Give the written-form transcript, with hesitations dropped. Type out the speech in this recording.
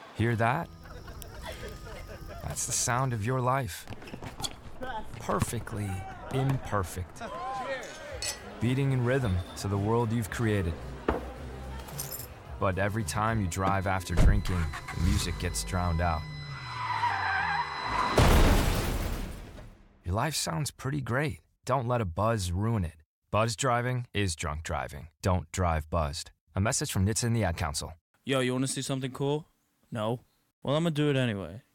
Hear that? That's the sound of your life. Perfectly imperfect. Beating in rhythm to the world you've created. But every time you drive after drinking, the music gets drowned out. Your life sounds pretty great. Don't let a buzz ruin it. Buzz driving is drunk driving. Don't drive buzzed. A message from NHTSA and the Ad Council. Yo, you want to see something cool? No? Well, I'm gonna do it anyway.